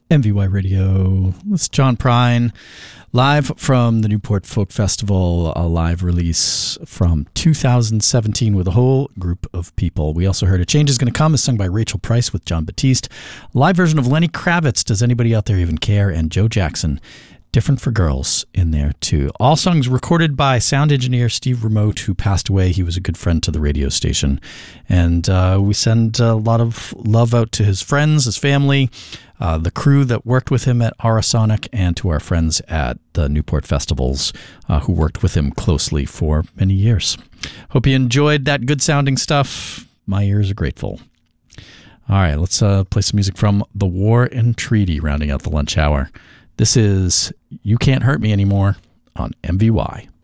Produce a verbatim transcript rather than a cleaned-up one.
M V Y Radio. This is John Prine, live from the Newport Folk Festival, a live release from two thousand seventeen with a whole group of people. We also heard A Change Is Gonna Come is sung by Rachel Price with John Batiste. A live version of Lenny Kravitz, Does Anybody Out There Even Care? And Joe Jackson, Different for Girls, in there too. All songs recorded by sound engineer Steve Remote, who passed away. He was a good friend to the radio station. And uh, we send a lot of love out to his friends, his family, uh, the crew that worked with him at Aurosonic, and to our friends at the Newport Festivals uh, who worked with him closely for many years. Hope you enjoyed that good sounding stuff. My ears are grateful. All right, let's uh, play some music from The War and Treaty, rounding out the lunch hour. This is You Can't Hurt Me Anymore on M V Y.